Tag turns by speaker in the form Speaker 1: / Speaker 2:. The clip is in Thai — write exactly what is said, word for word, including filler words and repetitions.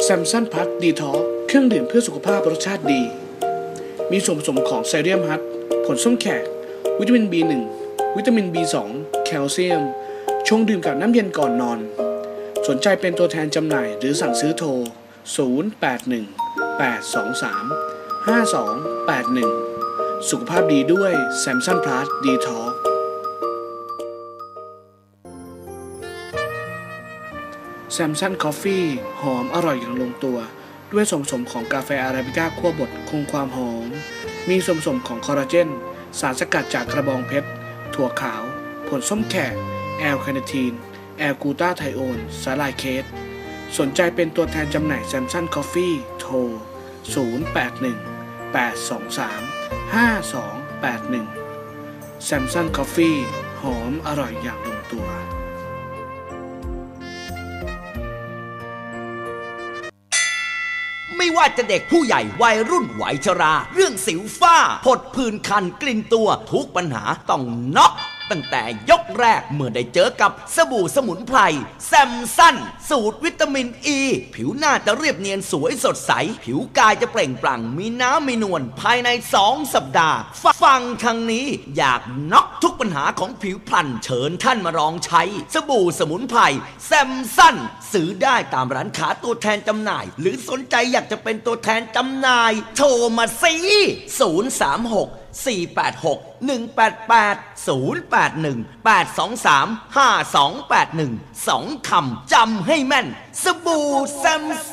Speaker 1: แซมซันพัทดีท็อกเครื่องดื่มเพื่อสุขภาพรสชาติดีมีส่วนผสมของไซเรียมฮัทผลส้มแขกวิตามิน บี หนึ่ง วิตามิน บี สอง แคลเซียมชงดื่มกับน้ำเย็นก่อนนอนสนใจเป็นตัวแทนจำหน่ายหรือสั่งซื้อโทรศูนย์ แปด หนึ่ง แปด สอง สาม ห้า สอง แปด หนึ่งสุขภาพดีด้วยแซมซันพลัสดีท็อกแซมซันคอฟฟี่หอมอร่อยอย่างลงตัวด้วยส่วนผสมของกาแฟอาราบิก้าคั่วบดคงความหอมมีส่วนผสมของคอลลาเจนสารสกัดจากกระบองเพชรถั่วขาวผลส้มแขกแอลคาเนทีนแอลกูตาไทโอนสาลายเคสสนใจเป็นตัวแทนจำหน่ายแซมซันคอฟฟี่โทรศูนย์ แปด หนึ่ง แปด สอง สาม ห้า สอง แปด หนึ่งแซมซันคอฟฟี่หอมอร่อยอย่างลงตัว
Speaker 2: ไม่ว่าจะเด็กผู้ใหญ่วัยรุ่นวัยชราเรื่องสิวฝ้าผดผื่นคันกลิ่นตัวทุกปัญหาต้องน็อกตั้งแต่ยกแรกเมื่อได้เจอกับสบู่สมุนไพรแซมซันสูตรวิตามินอ e, ีผิวหน้าจะเรียบเนียนสวยสดใสผิวกายจะเปล่งปลั่งมีน้ำมีนวลภายในสองสัปดาห์ฟังทางนี้อยากน็อกทุกปัญหาของผิวพรรณเชิญท่านมาลองใช้สบู่สมุนไพรแซมซันซื้อได้ตามร้านค้าตัวแทนจำหน่ายหรือสนใจอยากจะเป็นตัวแทนจำหน่ายโทรมาสิศูนย์ สาม หก สี่ แปด หก หนึ่ง แปด แปด ศูนย์ แปด หนึ่ง แปด สอง สาม ห้า สอง แปด หนึ่ง สองคำจำให้แม่นสบู่แซม